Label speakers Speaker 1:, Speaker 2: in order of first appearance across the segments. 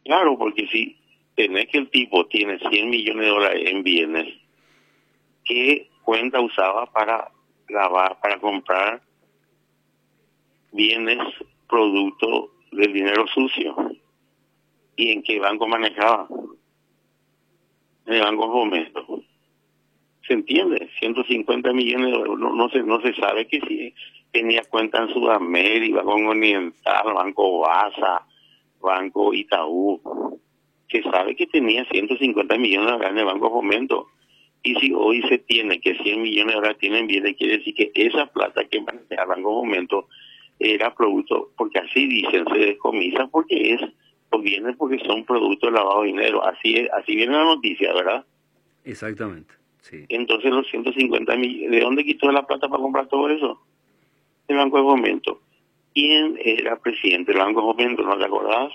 Speaker 1: Claro, porque si tenés que el tipo tiene 100 millones de dólares en bienes, ¿qué cuenta usaba para lavar, para comprar bienes producto del dinero sucio? ¿Y en qué banco manejaba? En el Banco Fomento. ¿Se entiende? 150 millones de dólares. No se sabe que si tenía cuenta en Sudamérica, Banco Oriental, Banco Baza, Banco Itaú. Se sabe que tenía 150 millones de dólares en el Banco Fomento. Y si hoy se tiene que 100 millones de dólares tienen bienes, quiere decir que esa plata que maneja el Banco Fomento era producto, porque así dicen, se descomisa porque es, o viene porque son productos de lavado de dinero. Así viene la noticia, ¿verdad?
Speaker 2: Exactamente, sí.
Speaker 1: Entonces los 150 millones, ¿de dónde quitó la plata para comprar todo eso? El Banco de Fomento. ¿Quién era presidente del Banco de Fomento? ¿No te acordás?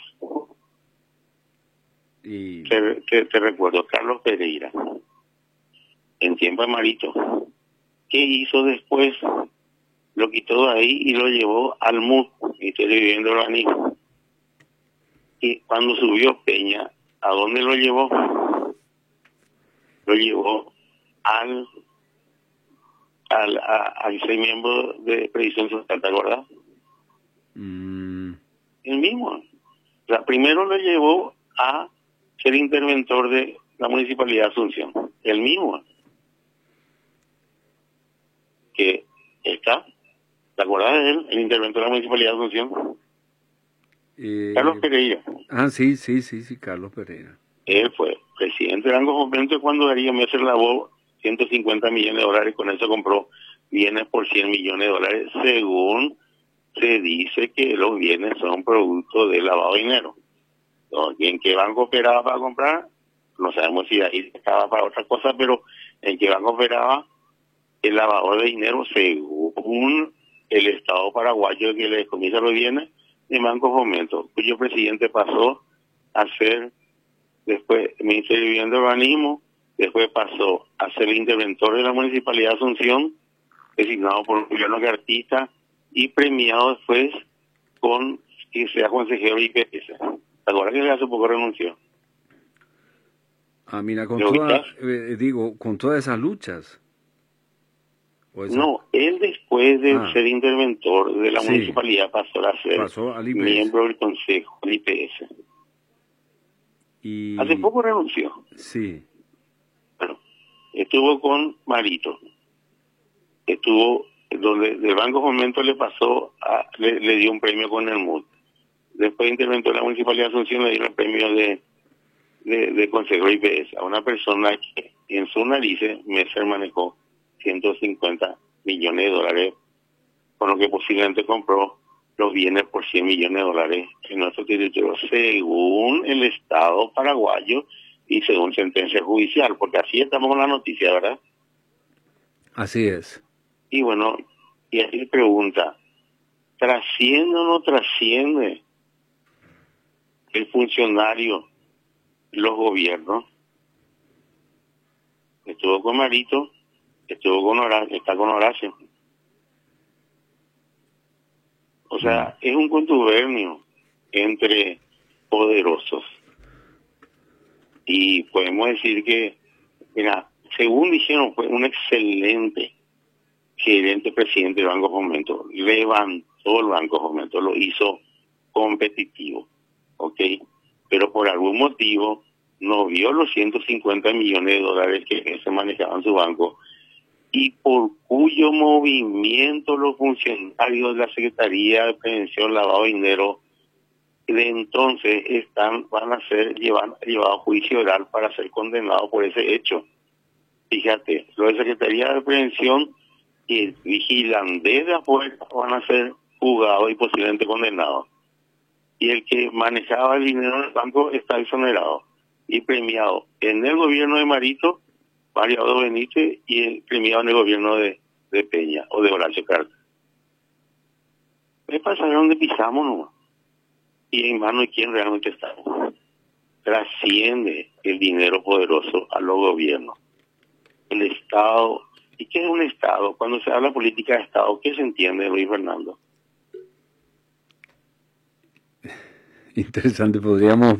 Speaker 2: Y...
Speaker 1: Te recuerdo, Carlos Pereira, en tiempo de Marito. ¿Qué hizo después? Lo quitó de ahí y lo llevó al MUD, Ministerio de Vivienda y Urbanismo. Y cuando subió Peña, ¿a dónde lo llevó? Lo llevó al ser miembro de Previsión Social, ¿te acuerdas? El mismo. O sea, primero lo llevó a ser interventor de la Municipalidad de Asunción. El mismo. Que está, ¿te acuerdas de él? El interventor de la Municipalidad de Asunción. Carlos Pereira.
Speaker 2: Sí, Carlos Pereira.
Speaker 1: Él fue presidente del Banco Fomento cuando Darío Messer lavó 150 millones de dólares, con eso compró bienes por 100 millones de dólares, según se dice que los bienes son producto de lavado de dinero. ¿Y en qué banco operaba para comprar? No sabemos si ahí estaba para otra cosa, pero en qué banco operaba el lavador de dinero, según el Estado paraguayo que le descomisa los bienes, de Banco Fomento, cuyo presidente pasó a ser después Ministerio de Vivienda y Urbanismo, después pasó a ser el interventor de la Municipalidad de Asunción, designado por Juliano Gartista y premiado después con que sea consejero de IPS. ¿Te acuerdas que hace poco renunció?
Speaker 2: Mira, con todas esas luchas.
Speaker 1: No, él después de ser interventor de la municipalidad pasó a ser miembro del consejo del IPS.
Speaker 2: Y...
Speaker 1: Hace poco renunció.
Speaker 2: Sí.
Speaker 1: Bueno, estuvo con Marito. Estuvo donde del Banco Fomento le pasó, le dio un premio con el MUD. Después interventó en la Municipalidad de Asunción, le dio el premio de consejo IPS a una persona que en su narices Messer manejó 150 millones de dólares, con lo que posiblemente compró los bienes por 100 millones de dólares en nuestro territorio, según el Estado paraguayo y según sentencia judicial, porque así estamos con la noticia, ¿verdad?
Speaker 2: Así es.
Speaker 1: Y bueno, y así pregunta, ¿trasciende o no trasciende el funcionario, los gobiernos? Estuvo con Marito, estuvo con Horacio, está con Horacio. O sea, es un contubernio entre poderosos. Y podemos decir que, mira, según dijeron, fue un excelente gerente presidente del Banco Fomento. Levantó el Banco Fomento, lo hizo competitivo, ¿ok? Pero por algún motivo no vio los 150 millones de dólares que se manejaban en su banco, y por cuyo movimiento los funcionarios de la Secretaría de Prevención Lavado de Dinero de entonces van a ser llevados a juicio oral para ser condenados por ese hecho. Fíjate, los de Secretaría de Prevención que vigilan desde afuera van a ser juzgados y posiblemente condenados. Y el que manejaba el dinero en el banco está exonerado y premiado en el gobierno de Marito, Mario Benítez, y el premiado en el gobierno de Peña o de Horacio Carter. Es para saber dónde pisamos, ¿no? Y en manos de quién realmente estamos. Trasciende el dinero poderoso a los gobiernos. El Estado. ¿Y qué es un Estado? Cuando se habla política de Estado, ¿qué se entiende, Luis Fernando?
Speaker 2: Interesante, podríamos